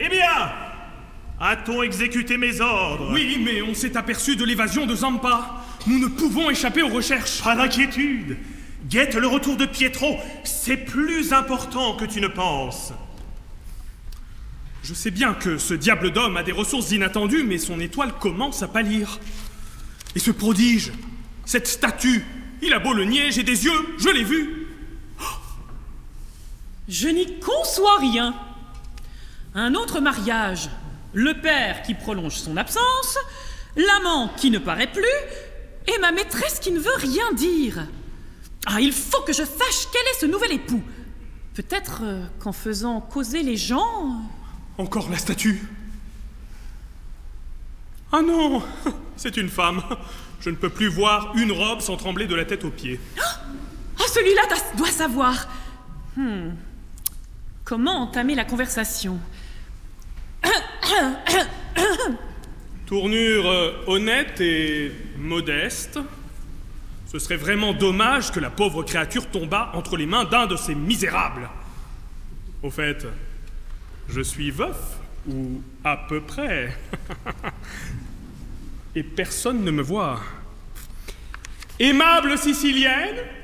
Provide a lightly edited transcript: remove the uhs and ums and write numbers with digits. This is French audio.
Eh bien, a-t-on exécuté mes ordres? Oui, mais on s'est aperçu de l'évasion de Zampa. Nous ne pouvons échapper aux recherches. Pas d'inquiétude. Guette le retour de Pietro. C'est plus important que tu ne penses. Je sais bien que ce diable d'homme a des ressources inattendues, mais son étoile commence à pâlir. Et ce prodige, cette statue, il a beau le nier, j'ai des yeux, je l'ai vu. Je n'y conçois rien. Un autre mariage, le père qui prolonge son absence, l'amant qui ne paraît plus, et ma maîtresse qui ne veut rien dire. Ah, il faut que je sache quel est ce nouvel époux. Peut-être qu'en faisant causer les gens... Encore la statue. Ah non, c'est une femme. Je ne peux plus voir une robe sans trembler de la tête aux pieds. Oh, celui-là doit savoir. Comment entamer la conversation? Tournure honnête et modeste. Ce serait vraiment dommage que la pauvre créature tombât entre les mains d'un de ces misérables. Au fait, je suis veuf, ou à peu près. Et personne ne me voit. Aimable Sicilienne,